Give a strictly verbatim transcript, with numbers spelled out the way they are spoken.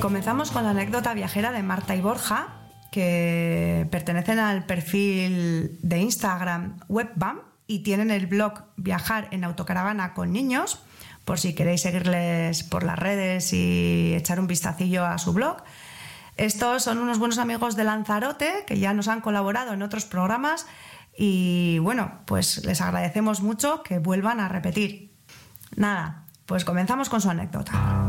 comenzamos con la anécdota viajera de Marta y Borja, que pertenecen al perfil de Instagram Webbam y tienen el blog Viajar en Autocaravana con Niños, por si queréis seguirles por las redes y echar un vistacillo a su blog. Estos son unos buenos amigos de Lanzarote que ya nos han colaborado en otros programas y bueno, pues les agradecemos mucho que vuelvan a repetir. Nada, pues comenzamos con su anécdota.